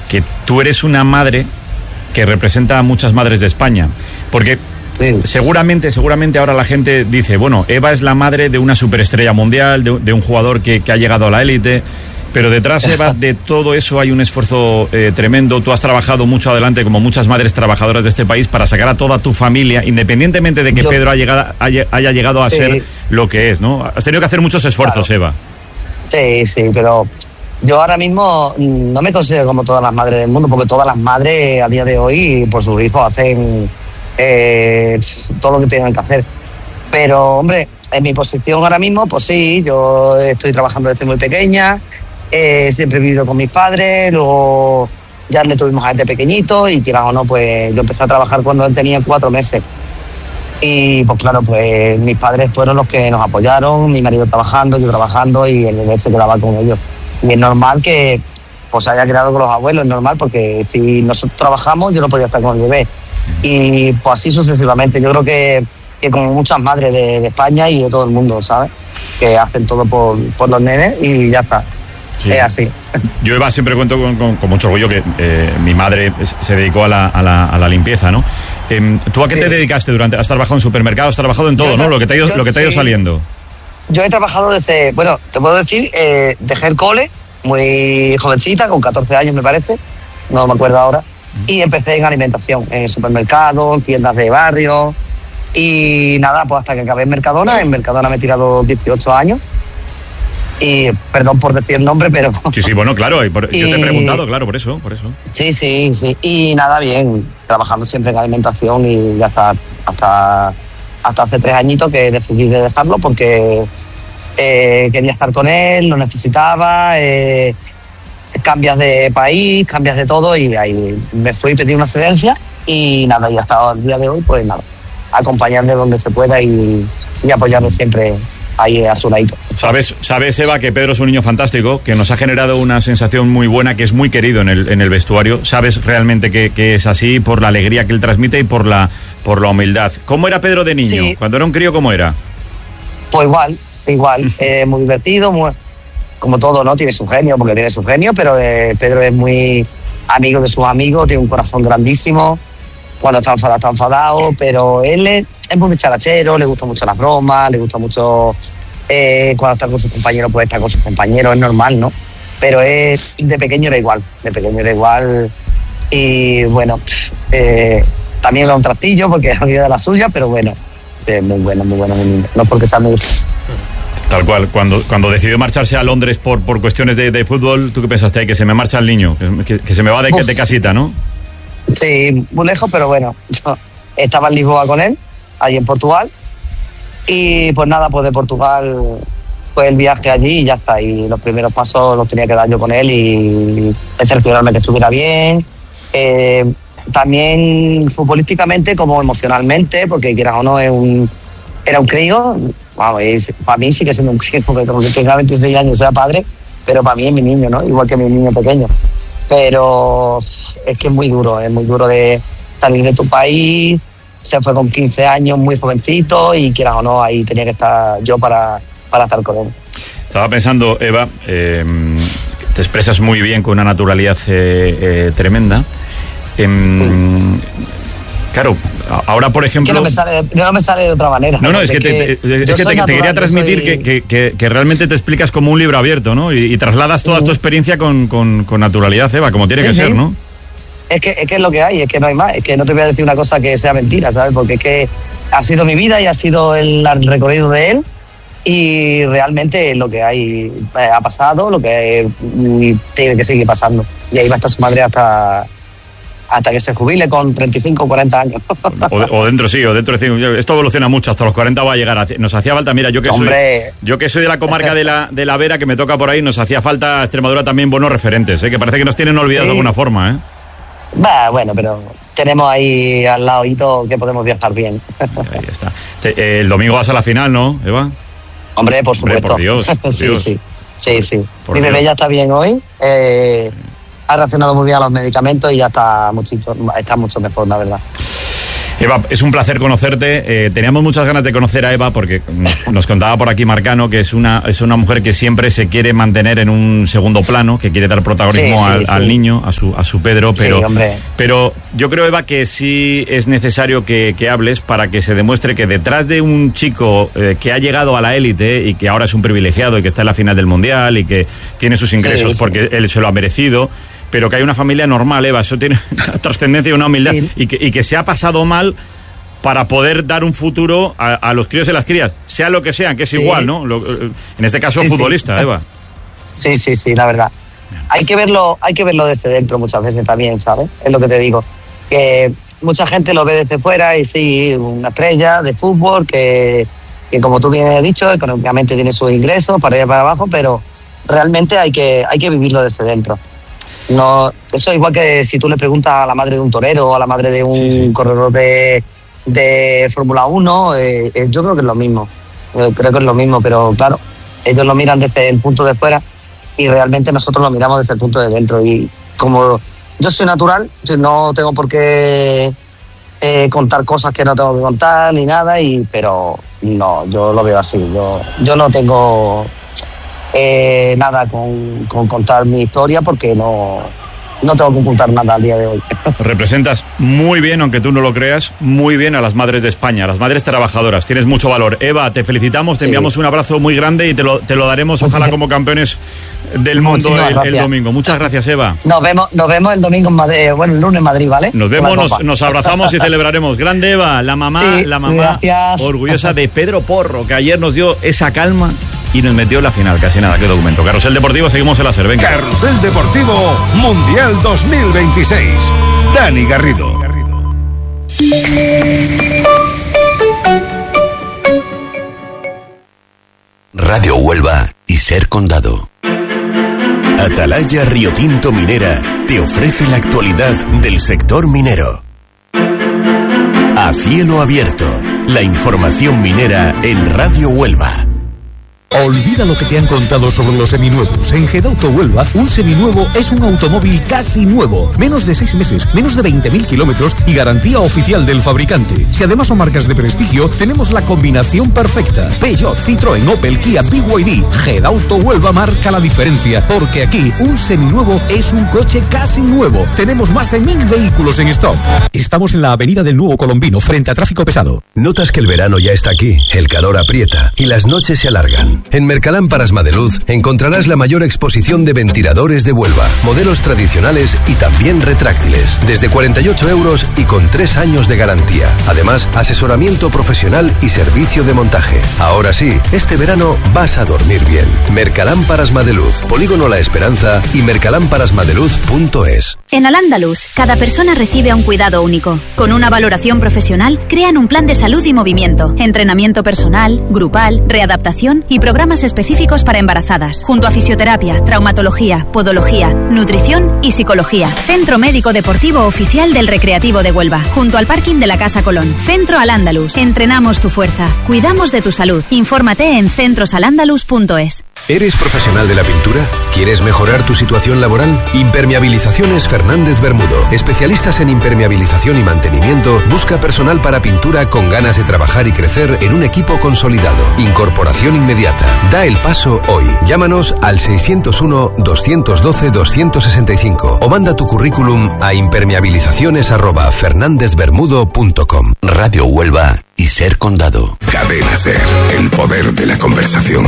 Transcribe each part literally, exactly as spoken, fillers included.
que tú eres una madre que representa a muchas madres de España, porque sí. seguramente, seguramente ahora la gente dice, bueno, Eva es la madre de una superestrella mundial, de, de un jugador que, que ha llegado a la élite, pero detrás, Eva, de todo eso hay un esfuerzo eh, tremendo. Tú has trabajado mucho adelante, como muchas madres trabajadoras de este país, para sacar a toda tu familia, independientemente de que Yo, Pedro haya llegado, haya, haya llegado a sí. ser lo que es, ¿no? Has tenido que hacer muchos esfuerzos, claro. Eva. Sí, sí, pero yo ahora mismo no me considero como todas las madres del mundo, porque todas las madres a día de hoy, por sus hijos, hacen eh, todo lo que tengan que hacer. Pero, hombre, en mi posición ahora mismo, pues sí, yo estoy trabajando desde muy pequeña. Eh, siempre he vivido con mis padres, luego ya le tuvimos a gente pequeñito y quieras o no, pues yo empecé a trabajar cuando él tenía cuatro meses. Y pues claro, pues mis padres fueron los que nos apoyaron, mi marido trabajando, yo trabajando y el bebé se quedaba con ellos. Y es normal que pues haya quedado con los abuelos, es normal porque si nosotros trabajamos yo no podía estar con el bebé. Y pues así sucesivamente, yo creo que, que como muchas madres de, de España y de todo el mundo, ¿sabes? Que hacen todo por, por los nenes y ya está. Sí. Es así. Yo, Eva, siempre cuento con, con, con mucho orgullo que eh, mi madre se dedicó a la, a la, a la limpieza, ¿no? Eh, ¿Tú a qué sí. te dedicaste durante? ¿Has trabajado en supermercados? ¿Has trabajado en todo, yo, no? Lo que te ha ido, yo, lo que te ha ido sí. saliendo. Yo he trabajado desde, bueno, te puedo decir, eh, dejé el cole muy jovencita, con catorce años me parece, no me acuerdo ahora, y empecé en alimentación, en supermercados, tiendas de barrio, y nada, pues hasta que acabé en Mercadona. En Mercadona me he tirado dieciocho años. Y perdón por decir el nombre, pero... Sí, sí, bueno, claro, y por, y, yo te he preguntado, claro, por eso, por eso. Sí, sí, sí, y nada, bien, trabajando siempre en alimentación y ya hasta, hasta, hasta hace tres añitos que decidí de dejarlo porque eh, quería estar con él, lo necesitaba, eh, cambias de país, cambias de todo y ahí me fui y pedí una excedencia y nada, y hasta el día de hoy, pues nada, acompañarle donde se pueda y, y apoyarle siempre ahí a su ladito. Sabes, sabes, Eva, que Pedro es un niño fantástico, que nos ha generado una sensación muy buena, que es muy querido en el, en el vestuario. Sabes realmente que, que es así por la alegría que él transmite y por la, por la humildad. ¿Cómo era Pedro de niño? Sí. Cuando era un crío, ¿cómo era? Pues igual, igual. eh, muy divertido, muy, como todo, ¿no? Tiene su genio, porque tiene su genio, pero eh, Pedro es muy amigo de sus amigos, tiene un corazón grandísimo. Cuando está enfadado, está enfadado, pero él es, es muy dicharachero, le gusta mucho las bromas, le gusta mucho eh, cuando está con sus compañeros, pues está con sus compañeros, es normal, ¿no? Pero es, de pequeño era igual, de pequeño era igual. Y bueno, eh, también era un trastillo porque es amigo de la suya, pero bueno, eh, muy bueno, muy bueno, muy lindo. No porque sea muy... Tal cual, cuando, cuando decidió marcharse a Londres por, por cuestiones de, de fútbol, ¿tú qué pensaste? Que se me marcha el niño, que, que se me va de, de casita, ¿no? Sí, muy lejos, pero bueno, yo estaba en Lisboa con él, allí en Portugal, y pues nada, pues de Portugal fue el viaje allí y ya está, y los primeros pasos los tenía que dar yo con él y excepcionalmente que estuviera bien, eh, también futbolísticamente como emocionalmente, porque quieras o no, es un, era un crío, vamos, es, para mí sí que siendo un crío, porque tenga veintiséis años, sea padre, pero para mí es mi niño, ¿no? Igual que mi niño pequeño. Pero es que es muy duro, es muy duro de salir de tu país, se fue con quince años, muy jovencito, y quieras o no, ahí tenía que estar yo para, para estar con él. Estaba pensando, Eva, eh, te expresas muy bien con una naturalidad eh, eh, tremenda. Eh, mm. Claro, ahora por ejemplo... Es que no me sale de, no me sale de otra manera. No, no, es que, te, te, es que te, te quería transmitir soy... que, que, que, que realmente te explicas como un libro abierto, ¿no? Y, y trasladas toda uh-huh. tu experiencia con, con, con naturalidad, Eva, como tiene sí, que sí. ser, ¿no? Es que, es que es lo que hay, es que no hay más, es que no te voy a decir una cosa que sea mentira, ¿sabes? Porque es que ha sido mi vida y ha sido el, el recorrido de él y realmente lo que hay eh, ha pasado, lo que y tiene que seguir pasando. Y ahí va a estar su madre hasta... hasta que se jubile con treinta y cinco o cuarenta años. O, o dentro, sí, o dentro de cinco. Esto evoluciona mucho, hasta los cuarenta va a llegar. Nos hacía falta, mira, yo que Hombre. soy yo que soy de la comarca de la, de la Vera, que me toca por ahí, nos hacía falta a Extremadura también buenos referentes, ¿eh? Que parece que nos tienen olvidados sí. de alguna forma, ¿eh? Bah, bueno, pero tenemos ahí al lado y todo que podemos viajar bien. Ahí está. Te, eh, el domingo vas a la final, ¿no, Eva? Hombre, por supuesto. Hombre, por Dios, por sí, Dios. sí, sí, sí. Por Mi Dios. bebé ya está bien hoy. Eh, ha reaccionado muy bien a los medicamentos y ya está muchito, está mucho mejor, la verdad. Eva, es un placer conocerte. Eh, teníamos muchas ganas de conocer a Eva porque nos, nos contaba por aquí Marcano que es una, es una mujer que siempre se quiere mantener en un segundo plano, que quiere dar protagonismo sí, sí, al, sí. al niño, a su, a su Pedro, pero, sí, pero yo creo, Eva, que sí es necesario que, que hables para que se demuestre que detrás de un chico eh, que ha llegado a la élite y que ahora es un privilegiado y que está en la final del Mundial y que tiene sus ingresos sí, sí. porque él se lo ha merecido, pero que hay una familia normal, Eva, eso tiene una trascendencia y una humildad, sí. y, que, y que se ha pasado mal para poder dar un futuro a, a los críos y las crías, sea lo que sea, que es sí. igual, ¿no? Lo, en este caso, sí, futbolista, sí. Eva. Sí, sí, sí, la verdad. Hay que verlo, hay que verlo desde dentro muchas veces también, ¿sabes? Es lo que te digo. Que mucha gente lo ve desde fuera y sí, una estrella de fútbol que, que como tú bien has dicho, económicamente tiene sus ingresos para allá para abajo, pero realmente hay que, hay que vivirlo desde dentro. No, eso es igual que si tú le preguntas a la madre de un torero o a la madre de un sí, sí. corredor de, de Fórmula uno, eh, eh, yo creo que es lo mismo. Eh, creo que es lo mismo, pero claro, ellos lo miran desde el punto de fuera y realmente nosotros lo miramos desde el punto de dentro. Y como yo soy natural, no tengo por qué eh, contar cosas que no tengo que contar ni nada, y pero no, yo lo veo así. Yo, yo no tengo... Eh, nada con, con contar mi historia porque no, no tengo que ocultar nada al día de hoy. Representas muy bien, aunque tú no lo creas, muy bien a las madres de España, a las madres trabajadoras. Tienes mucho valor. Eva, te felicitamos, te sí. enviamos un abrazo muy grande y te lo, te lo daremos, ojalá, como campeones del mundo el, el domingo. Muchas gracias, Eva. Nos vemos, nos vemos el domingo en Madrid, bueno, el lunes en Madrid, ¿vale? Nos vemos, nos, nos abrazamos y celebraremos. Grande, Eva, la mamá, sí, la mamá gracias. Orgullosa de Pedro Porro, que ayer nos dio esa calma y nos metió en la final, casi nada, qué documento. Carrusel Deportivo, seguimos en la SER, venga. Carrusel Deportivo Mundial dos mil veintiséis. Dani Garrido. Radio Huelva y SER Condado. Atalaya Río Tinto Minera te ofrece la actualidad del sector minero. A cielo abierto, la información minera en Radio Huelva. Olvida lo que te han contado sobre los seminuevos. En Gedauto Huelva, un seminuevo es un automóvil casi nuevo. Menos de seis meses, menos de veinte mil kilómetros y garantía oficial del fabricante. Si además son marcas de prestigio, tenemos la combinación perfecta. Peugeot, Citroën, Opel, Kia, B Y D. Gedauto Huelva marca la diferencia, porque aquí un seminuevo es un coche casi nuevo. Tenemos más de mil vehículos en stock. Estamos en la avenida del Nuevo Colombino, frente a tráfico pesado. ¿Notas que el verano ya está aquí? El calor aprieta y las noches se alargan. En Mercalámparas Madeluz encontrarás la mayor exposición de ventiladores de Huelva, modelos tradicionales y también retráctiles, desde cuarenta y ocho euros y con tres años de garantía. Además, asesoramiento profesional y servicio de montaje. Ahora sí, este verano vas a dormir bien. Mercalámparas Madeluz, Polígono La Esperanza y mercalámparas madeluz punto es. En Al-Ándalus, cada persona recibe un cuidado único. Con una valoración profesional, crean un plan de salud y movimiento, entrenamiento personal, grupal, readaptación y programas específicos para embarazadas, junto a fisioterapia, traumatología, podología, nutrición y psicología. Centro Médico Deportivo Oficial del Recreativo de Huelva, junto al parking de la Casa Colón. Centro Al-Ándalus. Entrenamos tu fuerza, cuidamos de tu salud. Infórmate en centros al ándalus punto es. ¿Eres profesional de la pintura? ¿Quieres mejorar tu situación laboral? Impermeabilizaciones Fernández Bermudo. Especialistas en impermeabilización y mantenimiento. Busca personal para pintura con ganas de trabajar y crecer en un equipo consolidado. Incorporación inmediata. Da el paso hoy. Llámanos al seiscientos uno, doscientos doce, doscientos sesenta y cinco o manda tu currículum a impermeabilizaciones arroba fernández bermudo punto com. Radio Huelva y SER Condado. Cadena SER, el poder de la conversación.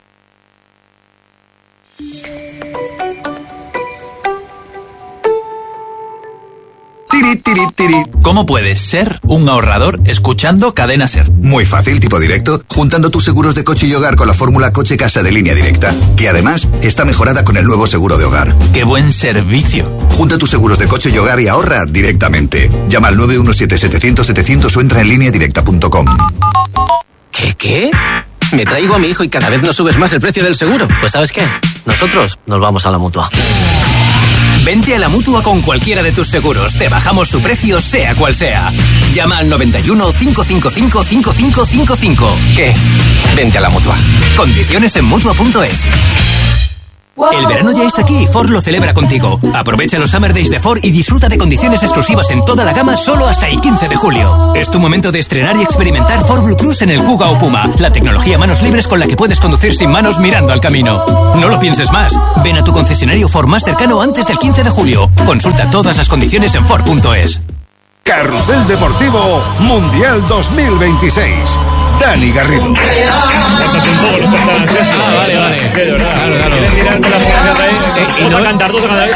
¿Cómo puedes ser un ahorrador escuchando Cadena SER? Muy fácil, tipo directo, juntando tus seguros de coche y hogar con la fórmula Coche Casa de Línea Directa, que además está mejorada con el nuevo seguro de hogar. ¡Qué buen servicio! Junta tus seguros de coche y hogar y ahorra directamente. Llama al nueve uno siete, setecientos, setecientos o entra en línea directa punto com. ¿Qué, qué? Me traigo a mi hijo y cada vez nos subes más el precio del seguro. Pues ¿sabes qué? Nosotros nos vamos a la Mutua. Vente a la Mutua con cualquiera de tus seguros. Te bajamos su precio, sea cual sea. Llama al noventa y uno, cinco cinco cinco, cinco cinco cinco cinco. ¿Qué? Vente a la Mutua. Condiciones en Mutua punto es. El verano ya está aquí y Ford lo celebra contigo. Aprovecha los Summer Days de Ford y disfruta de condiciones exclusivas en toda la gama solo hasta el quince de julio. Es tu momento de estrenar y experimentar Ford Blue Cruise en el Kuga o Puma, la tecnología manos libres con la que puedes conducir sin manos mirando al camino. No lo pienses más. Ven a tu concesionario Ford más cercano antes del quince de julio. Consulta todas las condiciones en Ford punto es. Carrusel Deportivo Mundial dos mil veintiséis. Dani Garrido. Ah, vale, vale. Claro, claro. ¿Quieren tirarme las canciones ahí? Vamos a cantar, dos a cantar.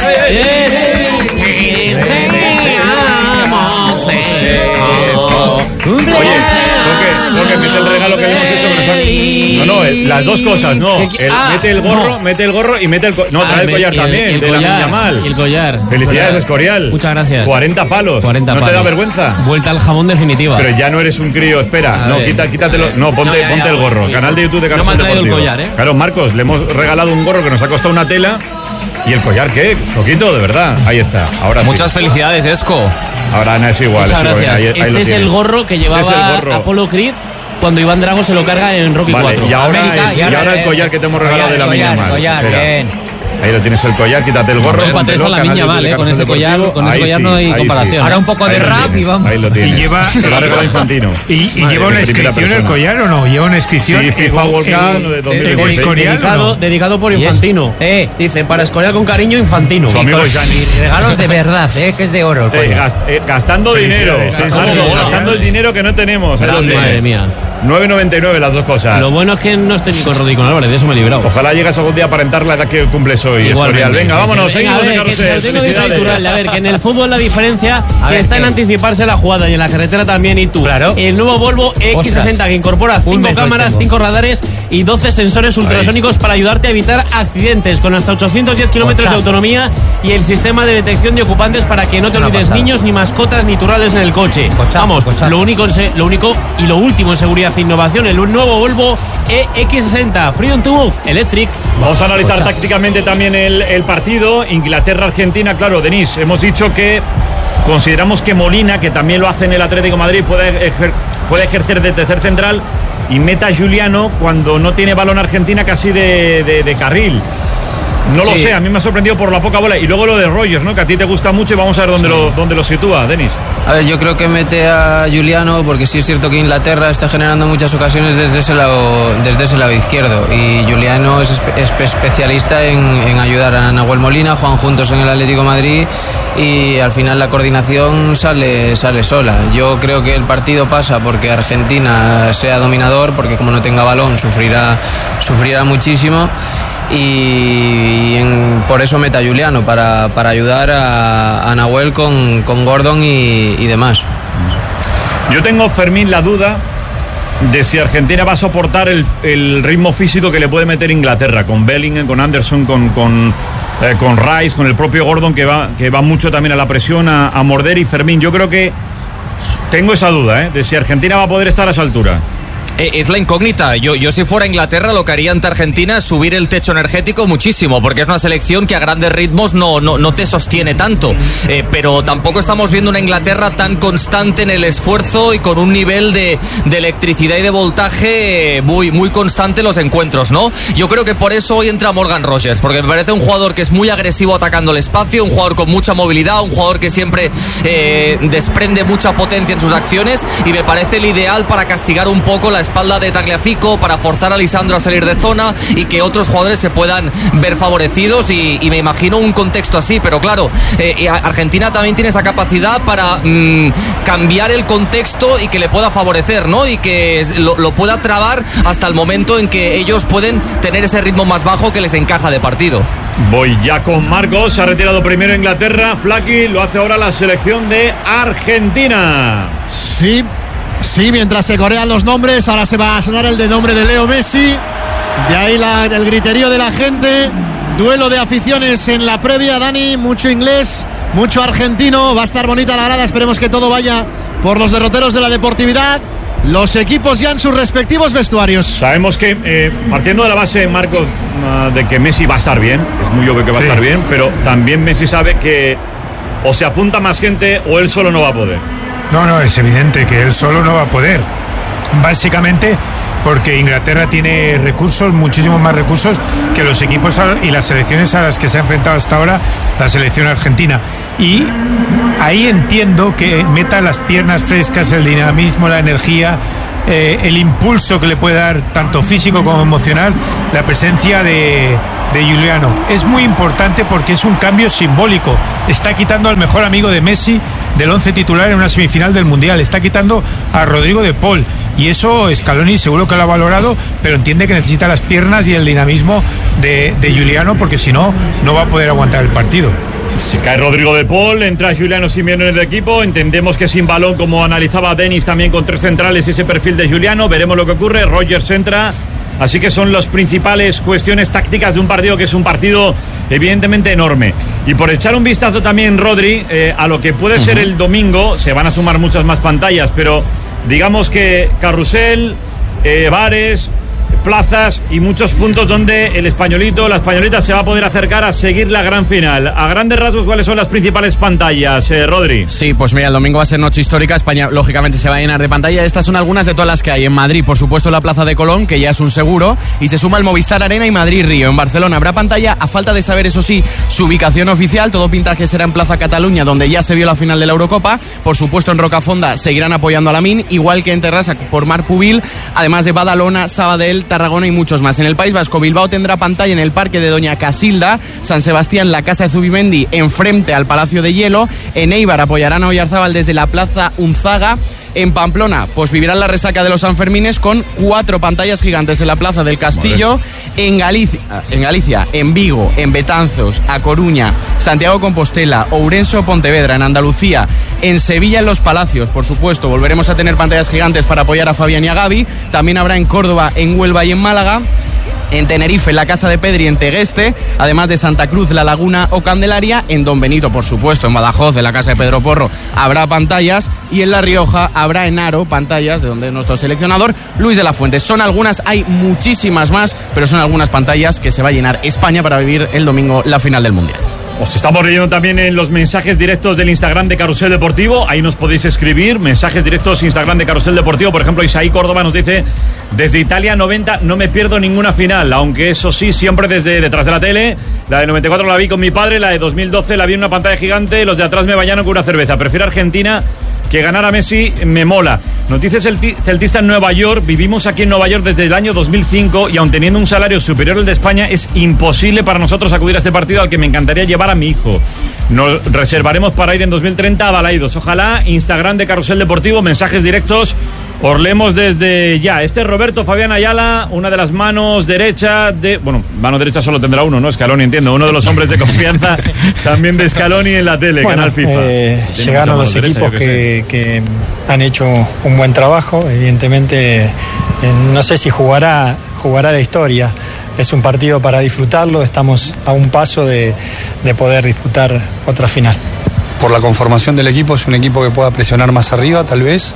Oye, Toque, mete el regalo que le hemos hecho con esa... No, no, las dos cosas, no. El, ah, mete el gorro, no. mete el gorro y mete el... Co... No, trae ah, el collar el, también, el, el de collar, la Yamal. Y el collar. Felicidades, Escorial. Muchas gracias. cuarenta palos. cuarenta ¿No palos. te da vergüenza? Vuelta al jamón definitiva. Pero ya no eres un crío, espera. A no, ver, quita, quítatelo. No, ponte, no, ya, ponte ya, el gorro. Ya, Canal de YouTube de Carrusel no me ha traído Deportivo. El collar, ¿eh? Claro, Marcos, le hemos regalado un gorro que nos ha costado una tela. ¿Y el collar qué? Coquito, de verdad. Ahí está. Ahora sí. Muchas felicidades, Esco. Ahora Ana es igual. Muchas es igual. gracias. Ahí, ahí este es el gorro que llevaba gorro. Apolo Creed cuando Iván Drago se lo carga en Rocky vale, cuatro. Y ahora, América, es, y ahora, y ahora el collar que te hemos regalado collar, de la collar, Miña collar, Mal. bien. Ahí lo tienes el collar, quítate el gorro. No se la Miña Mal, eh, con ese collar, con ese collar sí, no hay comparación. Sí. Ahora un poco de rap y vamos. Ahí lo tienes. Y lleva, se lo ha regalado Infantino. ¿Y, y lleva una inscripción el collar o no? Lleva una inscripción. Sí, FIFA World Cup de dos mil dieciséis. Dedicado, dedicado por Infantino. Eh, dice, para Escorial con cariño, Infantino. Su amigo y regalos de verdad, eh, que es de oro. Eh, gast, eh, gastando dinero. Gastando, gastando el dinero que no tenemos. Madre mía. nueve noventa y nueve las dos cosas. Lo bueno es que no estoy ni con Rodrigo Álvarez, de eso me he librado. Ojalá llegas algún día a aparentar la edad que cumples hoy, Escorial. Venga, sí, vámonos, sí, seguimos venga, de Carrusel. Tengo dicho a Iturralde, a ver, que en el fútbol la diferencia que ver, está ¿qué? en anticiparse la jugada y en la carretera también. Y tú, claro. El nuevo Volvo X sesenta que incorpora cinco cámaras, cinco radares y doce sensores ultrasónicos Ahí. para ayudarte a evitar accidentes con hasta ochocientos diez kilómetros de autonomía y el sistema de detección de ocupantes para que no te olvides niños, ni mascotas, ni turrales en el coche. Cochazo, Vamos, cochazo. Lo único, lo único y lo último en seguridad e innovación, el nuevo Volvo E X sesenta Freedom to Move Electric. Vamos a analizar cochazo. tácticamente también el, el partido Inglaterra-Argentina. Claro, Denis, hemos dicho que consideramos que Molina, que también lo hace en el Atlético de Madrid, puede, ejer, puede ejercer de tercer central y meta a Giuliano cuando no tiene balón Argentina casi de, de, de carril. No sí. lo sé, a mí me ha sorprendido por la poca bola. Y luego lo de Rogers, ¿no? Que a ti te gusta mucho y vamos a ver dónde, sí. lo, dónde lo sitúa, Denis. A ver, yo creo que mete a Giuliano porque sí es cierto que Inglaterra está generando muchas ocasiones desde ese lado, desde ese lado izquierdo. Y Giuliano es, es especialista en, en ayudar a Nahuel Molina, juegan juntos en el Atlético de Madrid y al final la coordinación sale, sale sola. Yo creo que el partido pasa porque Argentina sea dominador, porque como no tenga balón sufrirá, sufrirá muchísimo. Y en, por eso meta a Giuliano para, para ayudar a, a Nahuel con, con Gordon y, y demás. Yo tengo, Fermín, la duda de si Argentina va a soportar el, el ritmo físico que le puede meter Inglaterra con Bellingham, con Anderson, con, con, eh, con Rice, con el propio Gordon que va, que va mucho también a la presión, a, a morder. Y Fermín, yo creo que tengo esa duda, ¿eh? de si Argentina va a poder estar a esa altura. Es la incógnita. Yo, yo si fuera Inglaterra lo que haría ante Argentina es subir el techo energético muchísimo, porque es una selección que a grandes ritmos no, no, no te sostiene tanto. Eh, pero tampoco estamos viendo una Inglaterra tan constante en el esfuerzo y con un nivel de, de electricidad y de voltaje muy, muy constante en los encuentros, ¿no? Yo creo que por eso hoy entra Morgan Rogers, porque me parece un jugador que es muy agresivo atacando el espacio, un jugador con mucha movilidad, un jugador que siempre eh, desprende mucha potencia en sus acciones y me parece el ideal para castigar un poco la espalda de Tagliafico, para forzar a Lisandro a salir de zona y que otros jugadores se puedan ver favorecidos y, y me imagino un contexto así, pero claro, eh, Argentina también tiene esa capacidad para mmm, cambiar el contexto y que le pueda favorecer, ¿no? Y que lo, lo pueda trabar hasta el momento en que ellos pueden tener ese ritmo más bajo que les encaja de partido. Voy ya con Marcos, se ha retirado primero Inglaterra, Flaky, lo hace ahora la selección de Argentina. Sí. Sí, mientras se corean los nombres, ahora se va a sonar el de nombre de Leo Messi. De ahí la, el griterío de la gente. Duelo de aficiones en la previa, Dani. Mucho inglés, mucho argentino. Va a estar bonita la grada. Esperemos que todo vaya por los derroteros de la deportividad. Los equipos ya en sus respectivos vestuarios. Sabemos que, eh, partiendo de la base, Marcos, uh, de que Messi va a estar bien. Es muy obvio que va sí. a estar bien. Pero también Messi sabe que o se apunta más gente o él solo no va a poder. No, no, es evidente que él solo no va a poder. Básicamente porque Inglaterra tiene recursos, muchísimos más recursos que los equipos y las selecciones a las que se ha enfrentado hasta ahora la selección argentina. Y ahí entiendo que meta las piernas frescas, el dinamismo, la energía, eh, el impulso que le puede dar tanto físico como emocional la presencia de, de Giuliano. Es muy importante porque es un cambio simbólico. Está quitando al mejor amigo de Messi del once titular en una semifinal del Mundial. Está quitando a Rodrigo de Paul. Y eso Scaloni seguro que lo ha valorado, pero entiende que necesita las piernas y el dinamismo de, de Giuliano, porque si no, no va a poder aguantar el partido. Si cae Rodrigo de Paul, entra Giuliano Simeone en el equipo. Entendemos que sin balón, como analizaba Denis, también con tres centrales, ese perfil de Giuliano. Veremos lo que ocurre. Rodgers entra. Así que son las principales cuestiones tácticas de un partido que es un partido evidentemente enorme. Y por echar un vistazo también, Rodri, eh, a lo que puede uh-huh. ser el domingo, se van a sumar muchas más pantallas, pero digamos que carrusel, eh, bares, plazas y muchos puntos donde el españolito, la españolita se va a poder acercar a seguir la gran final. A grandes rasgos, ¿cuáles son las principales pantallas, eh, Rodri? Sí, pues mira, el domingo va a ser noche histórica. España lógicamente se va a llenar de pantalla. Estas son algunas de todas las que hay en Madrid. Por supuesto, la Plaza de Colón, que ya es un seguro, y se suma el Movistar Arena y Madrid Río. En Barcelona habrá pantalla, a falta de saber, eso sí, su ubicación oficial. Todo pinta que será en Plaza Cataluña, donde ya se vio la final de la Eurocopa. Por supuesto, en Rocafonda seguirán apoyando a Lamine, igual que en Terrassa por Marc Pubil, además de Badalona, Sabadell, Tarragona y muchos más. En el País Vasco, Bilbao tendrá pantalla en el Parque de Doña Casilda, San Sebastián, la Casa de Zubimendi, enfrente al Palacio de Hielo. En Eibar apoyarán a Oyarzábal desde la Plaza Unzaga. En Pamplona, pues vivirán la resaca de los Sanfermines con cuatro pantallas gigantes en la Plaza del Castillo. En Galicia, en Galicia, en Vigo, en Betanzos, A Coruña, Santiago Compostela, Ourense o Pontevedra. En Andalucía, en Sevilla, en Los Palacios, por supuesto, volveremos a tener pantallas gigantes para apoyar a Fabián y a Gavi. También habrá en Córdoba, en Huelva y en Málaga. En Tenerife, en la Casa de Pedri, en Tegueste, además de Santa Cruz, La Laguna o Candelaria. En Don Benito, por supuesto, en Badajoz, en la Casa de Pedro Porro, habrá pantallas. Y en La Rioja habrá en Aro pantallas, de donde es nuestro seleccionador Luis de la Fuente. Son algunas, hay muchísimas más, pero son algunas pantallas que se va a llenar España para vivir el domingo la final del Mundial. Os estamos leyendo también en los mensajes directos del Instagram de Carrusel Deportivo. Ahí nos podéis escribir mensajes directos Instagram de Carrusel Deportivo. Por ejemplo, Isaí Córdoba nos dice: desde Italia noventa no me pierdo ninguna final, aunque eso sí, siempre desde detrás de la tele. La de noventa y cuatro la vi con mi padre, la de dos mil doce la vi en una pantalla gigante. Los de atrás me bañaron con una cerveza. Prefiero Argentina, que ganar a Messi me mola. Noticias celtista en Nueva York. Vivimos aquí en Nueva York desde el año dos mil cinco y aun teniendo un salario superior al de España, es imposible para nosotros acudir a este partido al que me encantaría llevar a mi hijo. Nos reservaremos para ir en dos mil treinta a Balaidos. Ojalá. Instagram de Carrusel Deportivo, mensajes directos. Os leemos desde ya. Este es Roberto Fabián Ayala, una de las manos derecha de... Bueno, mano derecha solo tendrá uno, ¿no? Scaloni, entiendo. Uno de los hombres de confianza también de Scaloni en la tele, bueno, Canal FIFA. Eh, llegaron los equipos derecha, que, que, que han hecho un buen trabajo. Evidentemente, eh, no sé si jugará, jugará la historia. Es un partido para disfrutarlo. Estamos a un paso de, de poder disputar otra final. Por la conformación del equipo, es un equipo que pueda presionar más arriba, tal vez.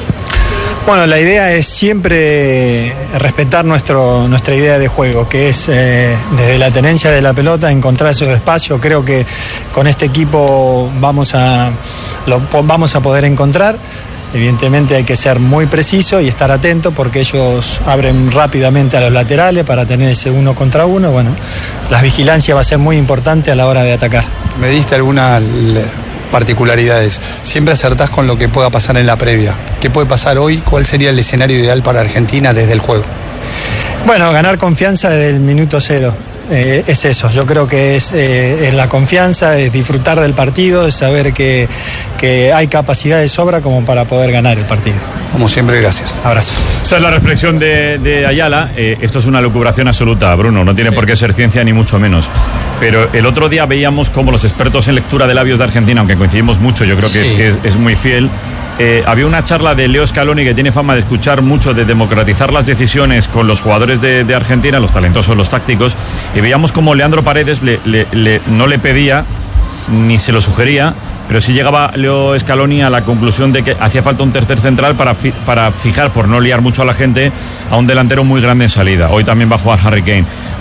Bueno, la idea es siempre respetar nuestro, nuestra idea de juego, que es eh, desde la tenencia de la pelota encontrar esos espacios. Creo que con este equipo vamos a, lo vamos a poder encontrar. Evidentemente hay que ser muy preciso y estar atento porque ellos abren rápidamente a los laterales para tener ese uno contra uno. Bueno, la vigilancia va a ser muy importante a la hora de atacar. ¿Me diste alguna particularidades? Siempre acertás con lo que pueda pasar en la previa. ¿Qué puede pasar hoy? ¿Cuál sería el escenario ideal para Argentina desde el juego? Bueno, ganar confianza desde el minuto cero. Eh, es eso, yo creo que es, eh, es la confianza, es disfrutar del partido, es saber que, que hay capacidad de sobra como para poder ganar el partido. Como siempre, gracias. Abrazo. Esa es la reflexión de, de Ayala. Eh, esto es una lucubración absoluta, Bruno, no tiene sí. por qué ser ciencia ni mucho menos. Pero el otro día veíamos cómo los expertos en lectura de labios de Argentina, aunque coincidimos mucho, yo creo que sí. es, es, es muy fiel. Eh, había una charla de Leo Scaloni, que tiene fama de escuchar mucho, de democratizar las decisiones con los jugadores de, de Argentina, los talentosos, los tácticos, y veíamos como Leandro Paredes le, le, le, no le pedía ni se lo sugería, pero sí llegaba Leo Scaloni a la conclusión de que hacía falta un tercer central para, fi, para fijar, por no liar mucho a la gente, a un delantero muy grande en salida. Hoy también va a jugar Harry Kane.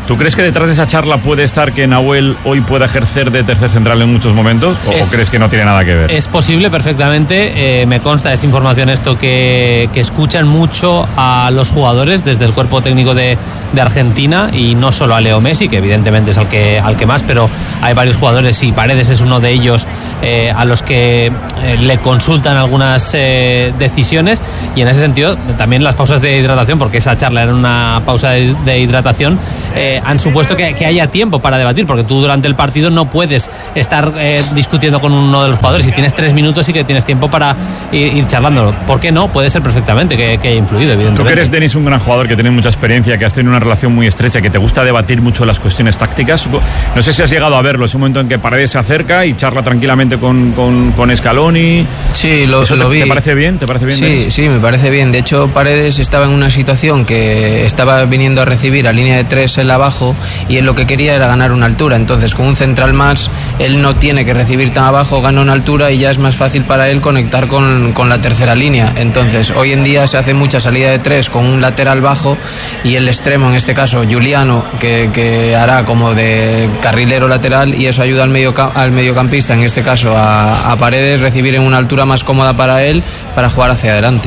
¿Tú crees que detrás de esa charla puede estar que Nahuel hoy pueda ejercer de tercer central en muchos momentos? ¿O, es, ¿o crees que no tiene nada que ver? Es posible perfectamente. Eh, me consta esta información esto que, que escuchan mucho a los jugadores desde el cuerpo técnico de, de Argentina, y no solo a Leo Messi, que evidentemente es al que, al que más, pero hay varios jugadores y Paredes es uno de ellos, eh, a los que eh, le consultan algunas eh, decisiones, y en ese sentido también las pausas de hidratación, porque esa charla era una pausa de, de hidratación, eh, han supuesto que, que haya tiempo para debatir, porque tú durante el partido no puedes estar eh, discutiendo con uno de los jugadores. Si tienes tres minutos sí que tienes tiempo para ir, ir charlando. ¿Por qué no? Puede ser perfectamente que, que haya influido, evidentemente. Tú que eres, Denis, un gran jugador, que tienes mucha experiencia, que has tenido una relación muy estrecha, que te gusta debatir mucho las cuestiones tácticas. No sé si has llegado a verlo, ese momento en que Paredes se acerca y charla tranquilamente con, con, con Scaloni. Sí, lo, ¿Eso lo te, vi. ¿Te parece bien? ¿Te parece bien, Sí, Denis? sí, me parece bien. De hecho, Paredes estaba en una situación que estaba viniendo a recibir a línea de tres él abajo, y él lo que quería era ganar una altura. Entonces, con un central más, él no tiene que recibir tan abajo, gana una altura y ya es más fácil para él conectar con, con la tercera línea. Entonces, hoy en día se hace mucha salida de tres con un lateral bajo, y el extremo, en este caso Juliano, que, que hará como de carrilero lateral, y eso ayuda al, medio, al mediocampista, en este caso a, a Paredes, recibir en una altura más cómoda para él, para jugar hacia adelante.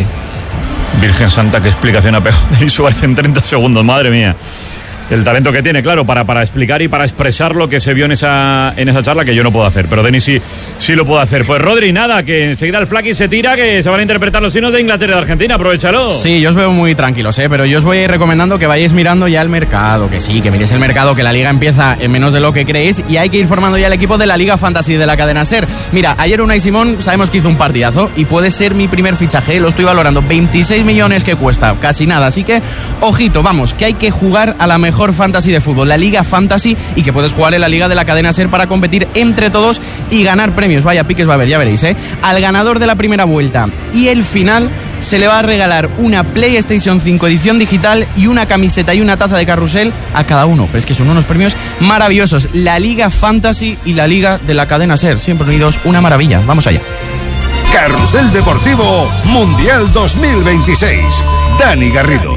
Virgen Santa, qué explicación ha pegado Denis Suárez en treinta segundos, madre mía. El talento que tiene, claro, para, para explicar y para expresar lo que se vio en esa, en esa charla, que yo no puedo hacer, pero Denis sí, sí lo puedo hacer. Pues Rodri, nada, que enseguida el Flaky se tira, que se van a interpretar los signos de Inglaterra y de Argentina, aprovechalo. Sí, yo os veo muy tranquilos, ¿eh? Pero yo os voy a ir recomendando que vayáis mirando ya el mercado, que sí, que miréis el mercado, que la liga empieza en menos de lo que creéis, y hay que ir formando ya el equipo de la Liga Fantasy de la cadena SER. Mira, ayer Unai Simón sabemos que hizo un partidazo y puede ser mi primer fichaje, lo estoy valorando, veintiséis millones que cuesta, casi nada, así que ojito, vamos, que hay que jugar a la mejor fantasy de fútbol, la Liga Fantasy, y que puedes jugar en la Liga de la cadena SER para competir entre todos y ganar premios. Vaya piques va a haber, ya veréis, ¿eh? Al ganador de la primera vuelta y el final se le va a regalar una PlayStation cinco edición digital y una camiseta y una taza de carrusel a cada uno. Pero es que son unos premios maravillosos. La Liga Fantasy y la Liga de la cadena SER, siempre unidos, una maravilla. Vamos allá. Carrusel Deportivo Mundial dos mil veintiséis. Dani Garrido.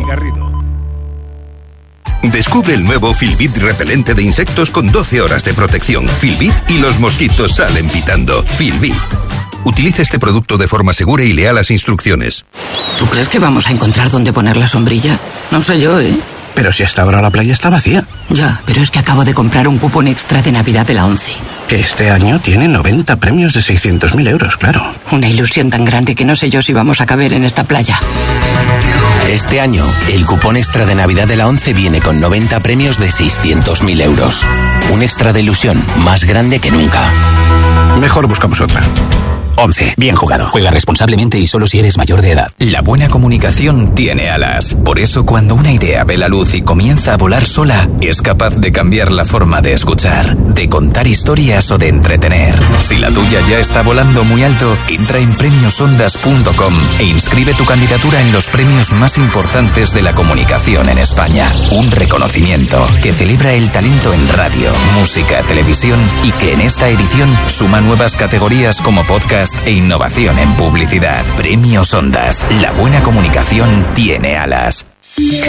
Descubre el nuevo Filbit repelente de insectos con doce horas de protección. Filbit y los mosquitos salen pitando. Filbit. Utiliza este producto de forma segura y lea las instrucciones. ¿Tú crees que vamos a encontrar dónde poner la sombrilla? No sé yo, ¿eh? Pero si hasta ahora la playa está vacía. Ya, pero es que acabo de comprar un cupón extra de Navidad de la ONCE. Este año tiene noventa premios de seiscientos mil euros, claro. Una ilusión tan grande que no sé yo si vamos a caber en esta playa. Este año, el cupón extra de Navidad de la ONCE viene con noventa premios de seiscientos mil euros. Un extra de ilusión más grande que nunca. Mejor buscamos otra. ONCE. Bien jugado. Juega responsablemente y solo si eres mayor de edad. La buena comunicación tiene alas. Por eso, cuando una idea ve la luz y comienza a volar sola, es capaz de cambiar la forma de escuchar, de contar historias o de entretener. Si la tuya ya está volando muy alto, entra en premios ondas punto com e inscribe tu candidatura en los premios más importantes de la comunicación en España. Un reconocimiento que celebra el talento en radio, música, televisión y que en esta edición suma nuevas categorías como podcast e innovación en publicidad. Premios Ondas. La buena comunicación tiene alas.